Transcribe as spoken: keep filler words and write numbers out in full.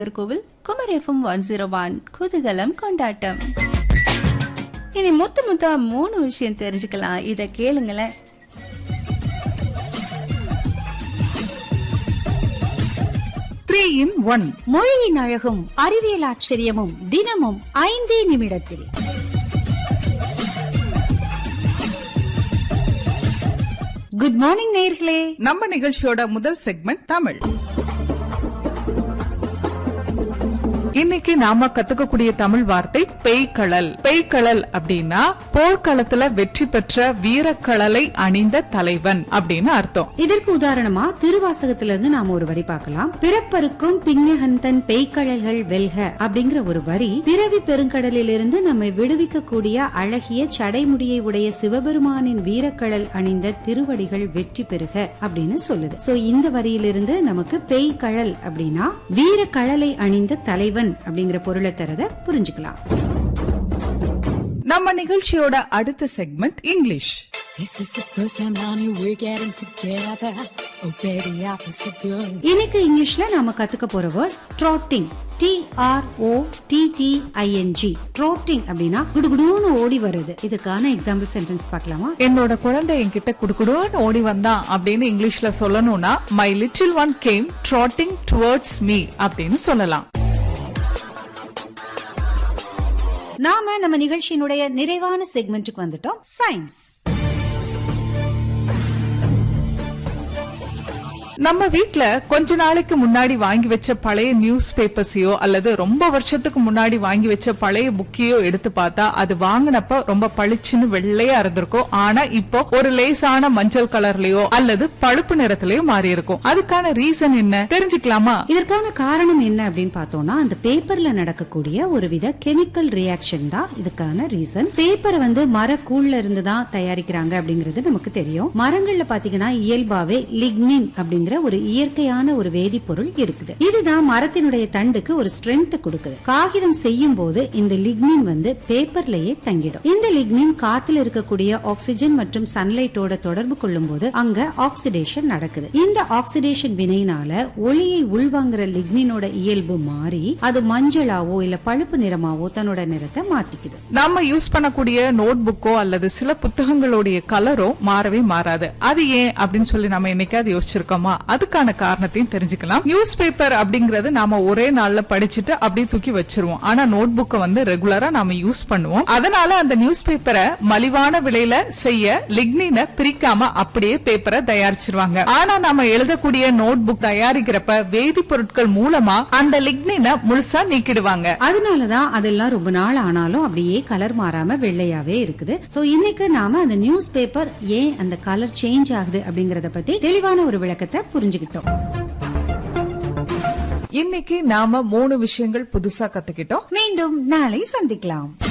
கோவில் Kumar FM one zero one குதூகலம் கொண்டாட்டம். இனி முத்து முத்தா மூணு விஷயம் தெரிஞ்சுக்கலாம், இத கேளுங்களேன். த்ரீ இன் ஒன் மொழியின் அழகும் அறிவியல் ஆச்சரியமும் தினமும் ஐந்தே நிமிடத்தில். குட் மார்னிங் நேயர்களே. நம்ம நிகழ்ச்சியோட முதல் செக்மெண்ட் தமிழ். இன்னைக்கு நாம கத்துக்கக்கூடிய தமிழ் வார்த்தை பேய்கழல். பேய்கழல் அப்படின்னா போர்க்களத்துல வெற்றி பெற்ற வீரக்கழலை அணிந்த தலைவன் அப்படின்னு அர்த்தம். இதற்கு உதாரணமா திருவாசகத்திலிருந்து நாம ஒரு வரி பார்க்கலாம். பிறப்பருக்கும் பிஞகந்தன் பேய்கழல்கள் வெல்க அப்படிங்கிற ஒரு வரி பிறவி பெருங்கடலிலிருந்து நம்மை விடுவிக்க கூடிய அழகிய சடைமுடியை உடைய சிவபெருமானின் வீரக்கழல் அணிந்த திருவடிகள் வெற்றி பெறுக அப்படின்னு சொல்லுது. சோ இந்த வரியிலிருந்து நமக்கு பேய்கழல் அப்படின்னா வீரக்கழலை அணிந்த தலைவன் அப்படிங்கிற பொருளை தரத புரிஞ்சுக்கலாம். நம்ம நிகழ்ச்சியோட அடுத்த segment English. This is the first time honey we're getting together. Oh baby I feel so good. இன்னைக்கு இங்கிலீஷ்ல நாம கத்துக்க போற வேர்ட் ட்ராட்டிங். டி ஆர் ஓ டி டி ஐ என் ஜி. ட்ராட்டிங் அப்படின்னா குடுகுடுன்னு ஓடி வருது. இதுக்கான எக்ஸாம்பிள் சென்டென்ஸ் பார்க்கலாமா? என்னோட குழந்தை என்கிட்ட குடுகுடுன்னு ஓடி வந்தான் அப்படின்னு இங்கிலீஷ்ல சொல்லணும்னா my little one came trotting towards me அப்படின்னு சொல்லலாம். நாம நம்ம நிகழ்ச்சியினுடைய நிறைவான செக்மெண்ட்டுக்கு வந்துட்டோம். சயின்ஸ். நம்ம வீட்ல கொஞ்ச நாளைக்கு முன்னாடி வாங்கி வச்ச பழைய நியூஸ் பேப்பர்ஸையோ அல்லது ரொம்ப வருஷத்துக்கு முன்னாடி வாங்கி வச்ச பழைய புக்கையோ எடுத்து பார்த்தா அது வாங்கினப்ப ரொம்ப பளிச்சுன்னு வெள்ளையா இருந்திருக்கும். ஆனா இப்போ ஒரு லேசான மஞ்சள் கலர்லயோ அல்லது பழுப்பு நிறத்திலயோ மாறி இருக்கும். அதுக்கான ரீசன் என்ன தெரிஞ்சுக்கலாமா? இதற்கான காரணம் என்ன அப்படின்னு பார்த்தோம்னா அந்த பேப்பர்ல நடக்கக்கூடிய ஒரு வித கெமிக்கல் ரியாக்ஷன் தான் இதுக்கான ரீசன். பேப்பரை வந்து மரக்கூழ்ல இருந்து தான் தயாரிக்கிறாங்க அப்படிங்கிறது நமக்கு தெரியும். மரங்கள்ல பாத்தீங்கன்னா இயல்பாவே லிக்னின் அப்படிங்கிற ஒரு இயற்கையான ஒரு வேதிப்பொருள் இருக்குது. இதுதான் மரத்தினுடைய தண்டுக்கு ஒரு ஸ்ட்ரென்த் கொடுக்குது. காகிதம் செய்யும் போது இந்த லிக்னின் வந்து பேப்பர்லயே தங்கிடும். இந்த லிக்னின் காத்துல இருக்கக்கூடிய ஆக்சிஜன் மற்றும் சன்லைட்டோட தொடர்பு கொள்ளும் போது அங்க ஆக்சிடேஷன் நடக்குது. இந்த ஆக்சிடேஷன் வினையினால ஒளியை உள்வாங்குற லிக்னினோட இயல்பு மாறி அது மஞ்சளாவோ இல்ல பழுப்பு நிறமாவோ தன்னோட நிறத்தை மாத்திக்குது. நம்ம யூஸ் பண்ணக்கூடிய நோட் புக்கோ அல்லது சில புத்தகங்களுடைய கலரோ மாறவே மாறாது. அது ஏன் அப்படின்னு சொல்லி நம்ம என்னைக்காவது யோசிச்சிருக்கோமா? அதுக்கான காரணத்தையும் தெரிஞ்சுக்கலாம். நியூஸ் பேப்பர் அப்படிங்கறது நாம ஒரே நாள்ல படிச்சுட்டு அப்படியே தூக்கி வச்சிருவோம். ஆனா நோட் புக்கை வந்து ரெகுலரா நாம யூஸ் பண்ணுவோம். அதனால அந்த நியூஸ் பேப்பரை மலிவான விலையில செய்ய லிக்னினை பிரிக்காம அப்படியே பேப்பரை தயாரிச்சிருவாங்க. ஆனா நாம எழுதக்கூடிய நோட் புக் தயாரிக்கிறப்ப வேதிப்பொருட்கள் மூலமா அந்த லிக்னினை முழுசா நீக்கிடுவாங்க. அதனாலதான் அதெல்லாம் ரொம்ப நாள் ஆனாலும் அப்படியே கலர் மாறாம வெள்ளையாவே இருக்குது. சோ இன்னைக்கு நாம அந்த நியூஸ் பேப்பர் ஏன் அந்த கலர் சேஞ்ச் ஆகுது அப்படிங்கறத பத்தி தெளிவான ஒரு விளக்கத்தை புரிஞ்சுக்கிட்டோம். இன்னைக்கு நாம மூணு விஷயங்கள் புதுசா கத்துக்கிட்டோம். மீண்டும் நாளை சந்திக்கலாம்.